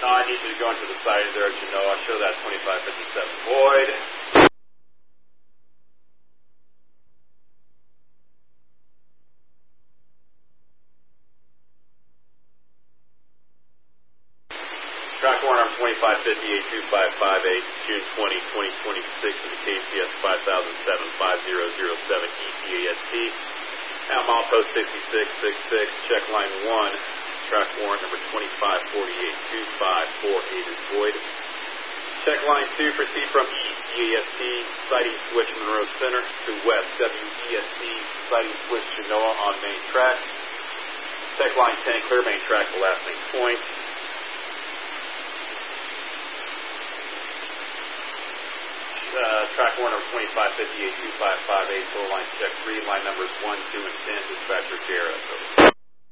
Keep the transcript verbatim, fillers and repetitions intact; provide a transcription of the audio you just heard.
No, I need you to go into the side there at Genoa. Show that twenty-five fifty-seven void. Track one on twenty-five fifty-eight two five five eight, June twentieth, twenty twenty-six in the K C S five thousand seven five zero zero seven E T A S T. Now milepost sixty-six sixty-six, check line one. Track warrant number twenty-five forty-eight two five four eight is void. Check line two, proceed from east E A S T, sighting switch Monroe Center to west W E S T, sighting switch Genoa on main track. Check line ten, clear main track to last main point. Uh, track warrant number twenty-five fifty-eight two five five eight, total line check three, line numbers one, two, and ten, dispatcher Jarrett.